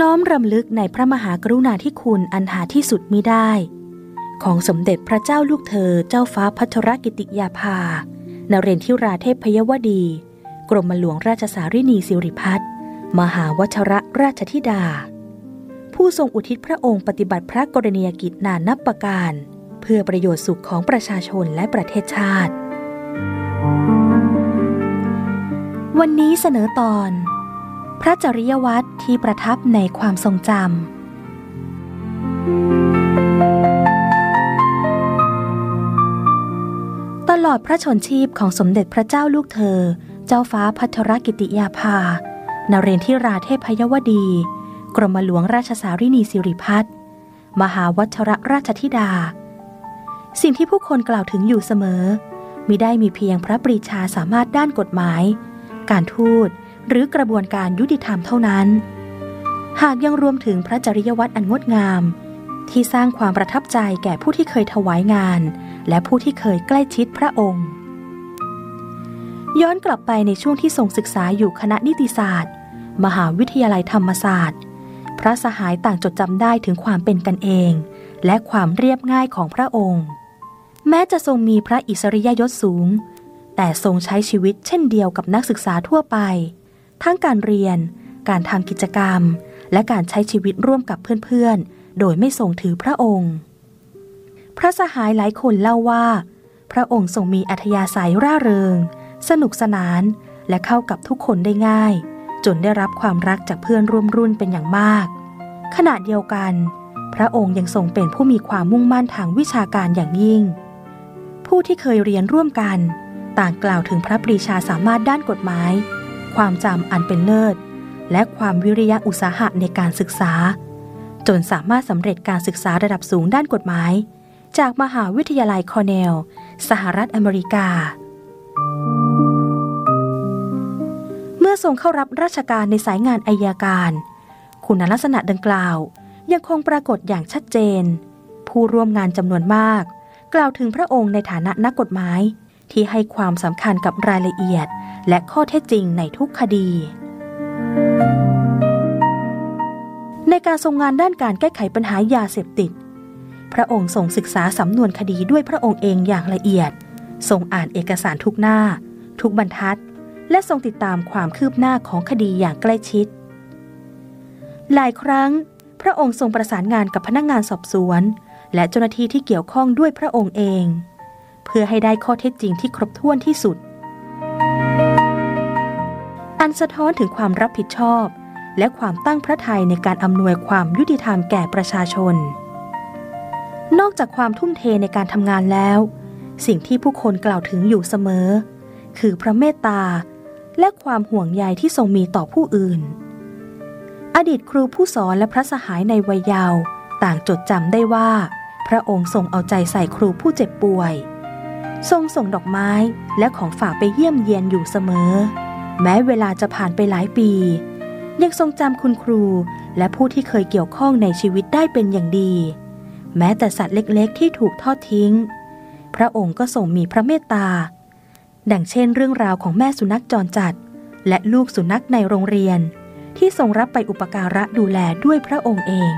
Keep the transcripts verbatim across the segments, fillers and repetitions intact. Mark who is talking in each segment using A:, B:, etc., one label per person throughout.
A: น้อมรำลึกในพระมหากรุณาธิคุณอันหาที่สุดมิได้ของสมเด็จพระเจ้าลูกเธอเจ้าฟ้าพัทรกิติยาภานเรนทิราเทพยวดีกรมหลวงราชสารินีสิริพัฒน์มหาวชรราชธิดาผู้ทรงอุทิศพระองค์ปฏิบัติพระกรณียกิจนานนับประการเพื่อประโยชน์สุขของประชาชนและประเทศชาติวันนี้เสนอตอนพระจริยวัตรที่ประทับในความทรงจำตลอดพระชนชีพของสมเด็จพระเจ้าลูกเธอเจ้าฟ้าพัทรกิติยาภานเรนทิราเทพยวดีกรมหลวงราชสารินีสิริพัฒน์มหาวชรราชธิดาสิ่งที่ผู้คนกล่าวถึงอยู่เสมอมิได้มีเพียงพระปรีชาสามารถด้านกฎหมายการทูตหรือกระบวนการยุติธรรมเท่านั้นหากยังรวมถึงพระจริยวัตรอันงดงามที่สร้างความประทับใจแก่ผู้ที่เคยถวายงานและผู้ที่เคยใกล้ชิดพระองค์ย้อนกลับไปในช่วงที่ทรงศึกษาอยู่คณะนิติศาสตร์มหาวิทยาลัยธรรมศาสตร์พระสหายต่างจดจำได้ถึงความเป็นกันเองและความเรียบง่ายของพระองค์แม้จะทรงมีพระอิสริยยศสูงแต่ทรงใช้ชีวิตเช่นเดียวกับนักศึกษาทั่วไปทั้งการเรียนการทำกิจกรรมและการใช้ชีวิตร่วมกับเพื่อนๆโดยไม่ทรงถือพระองค์พระสหายหลายคนเล่าว่าพระองค์ทรงมีอัธยาศัยร่าเริงสนุกสนานและเข้ากับทุกคนได้ง่ายจนได้รับความรักจากเพื่อนร่วมรุ่นเป็นอย่างมากขณะเดียวกันพระองค์ยังทรงเป็นผู้มีความมุ่งมั่นทางวิชาการอย่างยิ่งผู้ที่เคยเรียนร่วมกันต่างกล่าวถึงพระปรีชาสามารถด้านกฎหมายความจำอันเป็นเลิศและความวิริยะอุตสาหะในการศึกษาจนสามารถสำเร็จการศึกษาระดับสูงด้านกฎหมายจากมหาวิทยาลัยคอร์เนลสหรัฐอเมริกาเมื่อทรงเข้ารับราชการในสายงานอัยการคุณลักษณะดังกล่าวยังคงปรากฏอย่างชัดเจนผู้ร่วมงานจำนวนมากกล่าวถึงพระองค์ในฐานะนักกฎหมายที่ให้ความสำคัญกับรายละเอียดและข้อเท็จจริงในทุกคดีในการทรงงานด้านการแก้ไขปัญหายาเสพติดพระองค์ทรงศึกษาสำนวนคดีด้วยพระองค์เองอย่างละเอียดทรงอ่านเอกสารทุกหน้าทุกบรรทัดและทรงติดตามความคืบหน้าของคดีอย่างใกล้ชิดหลายครั้งพระองค์ทรงประสานงานกับพนักงานสอบสวนและเจ้าหน้าที่ที่เกี่ยวข้องด้วยพระองค์เองเพื่อให้ได้ข้อเท็จจริงที่ครบถ้วนที่สุดอันสะท้อนถึงความรับผิดชอบและความตั้งพระทัยในการอำนวยความยุติธรรมแก่ประชาชนนอกจากความทุ่มเทในการทำงานแล้วสิ่งที่ผู้คนกล่าวถึงอยู่เสมอคือพระเมตตาและความห่วงใยที่ทรงมีต่อผู้อื่นอดีตครูผู้สอนและพระสหายในวัยเยาว์ต่างจดจำได้ว่าพระองค์ทรงเอาใจใส่ครูผู้เจ็บป่วยทรงส่งดอกไม้และของฝากไปเยี่ยมเยียนอยู่เสมอแม้เวลาจะผ่านไปหลายปียังทรงจำคุณครูและผู้ที่เคยเกี่ยวข้องในชีวิตได้เป็นอย่างดีแม้แต่สัตว์เล็กๆที่ถูกทอดทิ้งพระองค์ก็ทรงมีพระเมตตาดังเช่นเรื่องราวของแม่สุนัขจรจัดและลูกสุนัขในโรงเรียนที่ทรงรับไปอุปการะดูแลด้วยพระองค์เอง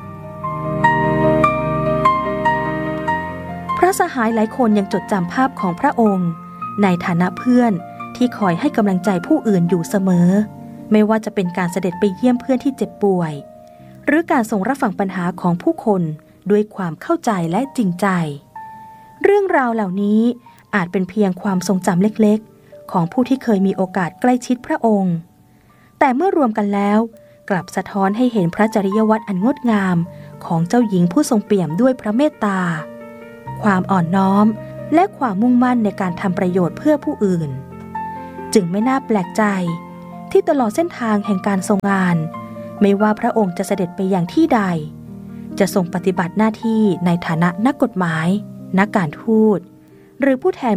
A: พระสหายหลายคนยังจดจำภาพของพระองค์ในฐานะเพื่อนที่คอยให้กำลังใจผู้อื่นอยู่เสมอไม่ว่าจะเป็นการเสด็จไปเยี่ยมเพื่อนที่เจ็บป่วยหรือการทรงรับฟังปัญหาของผู้คนด้วยความเข้าใจและจริงใจเรื่องราวเหล่านี้อาจเป็นเพียงความทรงจำเล็กๆของผู้ที่เคยมีโอกาสใกล้ชิดพระองค์แต่เมื่อรวมกันแล้วกลับสะท้อนให้เห็นพระจริยวัตรอันงดงามของเจ้าหญิงผู้ทรงเปี่ยมด้วยพระเมตตาความอ่อนน้อมและความมุ่งมั่นในการทำประโยชน์เพื่อผู้อื่นจึงไม่น่าแปลกใจที่ตลอดเส้นทางแห่งการทรงงานไม่ว่าพระองค์จะเสด็จไปอย่างที่ใดจะทรงปฏิบัติหน้าที่ในฐานะนักกฎหมายนักการทูตหรือผู้แทน